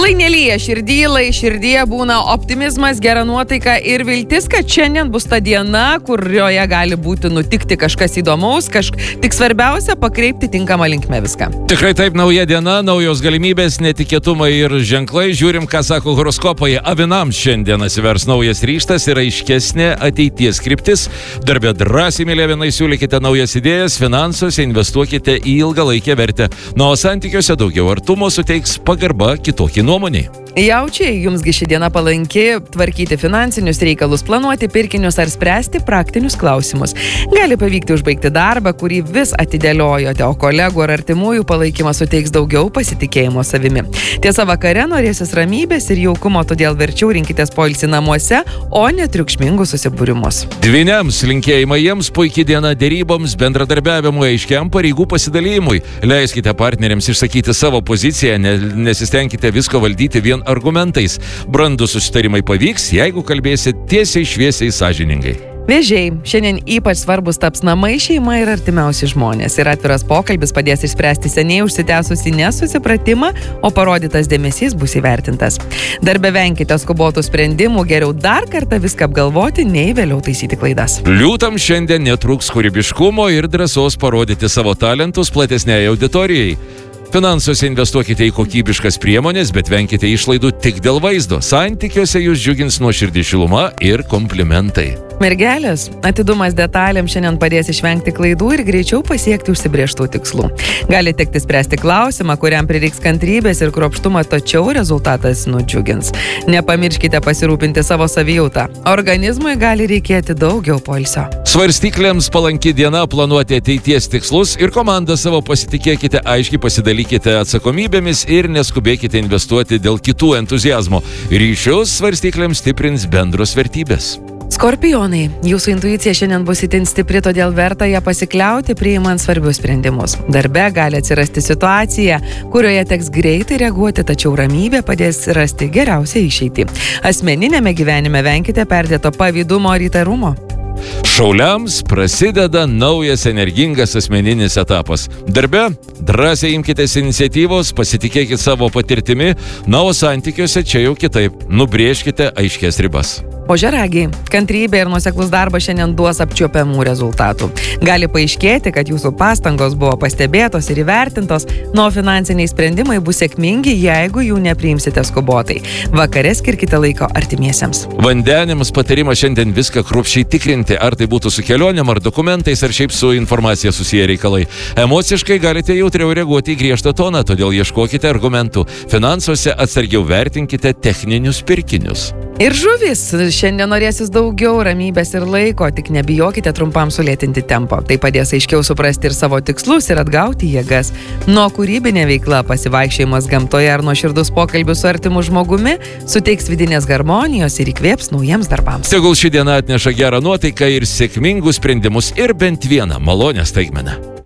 Lai nelyja širdyje būna optimizmas, gera nuotaika ir viltis, kad šiandien bus ta diena, kurioje gali būti nutikti kažkas įdomaus, tik svarbiausia pakreipti tinkamą linkmę viską. Tikrai taip, nauja diena, naujos galimybės, netikėtumai ir ženklai. Žiūrim, ką sako horoskopai. Avinams šiandien atsivers naujas ryžtas ir aiškesnė ateities kryptis. Darbė drąsiai, mėly avinai, siūlykite naujas idėjas, finansuose investuokite į ilgalaikę vertę. O santykiuose daugiau artumo suteiks pagarba kitokiai nuomoniai. Jaučiai, jumsgi ši diena palanki tvarkyti finansinius reikalus, planuoti pirkinius ar spręsti praktinius klausimus. Gali pavykti užbaigti darbą, kurį vis atidėliojote, o kolegų ar artimųjų palaikymas suteiks daugiau pasitikėjimo savimi. Tiesa, vakare norėsis ramybės ir jaukumo, todėl verčiau rinkitės poilsį namuose, o ne triukšmingus susibūrimus. Dvyniams linkėjimai jiems puikiai diena deryboms, bendradarbiavimui, aiškiam pareigų pasidalymui. Leiskite partneriams išsakyti savo poziciją, nesistengkite visko valdyti vien argumentais. Brandų susitarimai pavyks, jeigu kalbėsit tiesiai, šviesiai, sąžiningai. Vėžiai, šiandien ypač svarbus taps namai, šeima ir artimiausi žmonės. Ir atviras pokalbis padės išspręsti seniai užsitęsusį nesusipratimą, o parodytas dėmesys bus įvertintas. Darbe venkite skubotų sprendimų, geriau dar kartą viską apgalvoti, nei vėliau taisyti klaidas. Liūtam šiandien netrūks kūrybiškumo ir drąsos parodyti savo talentus platesnei auditorijai. Finansuose investuokite į kokybiškas priemonės, bet venkite išlaidų tik dėl vaizdo. Santykiuose jūs džiugins nuoširdį šiluma ir komplimentai. Mergelės, atidumas detalėms šiandien padės išvengti klaidų ir greičiau pasiekti užsibrėžtų tikslų. Gali tekti spręsti klausimą, kuriam prireiks kantrybės ir kruopštumo, tačiau rezultatas nudžiugins. Nepamirškite pasirūpinti savo savijautą. Organizmui gali reikėti daugiau poilsio. Svarstyklėms palanki diena planuoti ateities tikslus ir komandą savo pasitikėkite, aiškiai pasidalykite atsakomybėmis ir neskubėkite investuoti dėl kitų entuziazmo. Ryšius svarstyklėms stiprins bendros vertybės. Skorpionai, jūsų intuicija šiandien bus itin stipri, todėl verta ją pasikliauti priimant svarbius sprendimus. Darbe gali atsirasti situacija, kurioje teks greitai reaguoti, tačiau ramybė padės rasti geriausią išeitį. Asmeninėme gyvenime venkite perdėto pavydumo ir įtarumo. Šauliams prasideda naujas energingas asmeninis etapas. Darbe drąsiai imkitės iniciatyvos, pasitikėkite savo patirtimi, o santykiuose čia jau kitaip. Nubrėžkite aiškias ribas. Ožiaragiai, kantrybė ir nuoseklus darbas šiandien duos apčiuopiamų rezultatų. Gali paaiškėti, kad jūsų pastangos buvo pastebėtos ir įvertintos, o finansiniai sprendimai bus sėkmingi, jeigu jų nepriimsite skubotai. Vakare skirkite laiko artimiesiems. Vandeniams patarimas šiandien viską kruopščiai tikrinti, ar tai būtų su kelionėm, ar dokumentais, ar šiaip su informacija susiję reikalai. Emociškai galite jautriau reaguoti į griežtą toną, todėl ieškokite argumentų. Finansuose atsargiau vertinkite techninius pirkinius. Ir žuvis, šiandien norėsis daugiau ramybės ir laiko, tik nebijokite trumpam sulėtinti tempo. Tai padės aiškiau suprasti ir savo tikslus ir atgauti jėgas. Nuo kūrybinė veikla, pasivaikščiojimas gamtoje ar nuoširdus pokalbis su artimu žmogumi suteiks vidinės harmonijos ir įkvėps naujiems darbams. Tegul ši diena atneša gerą nuotaiką ir sėkmingus sprendimus ir bent vieną malonę staigmeną.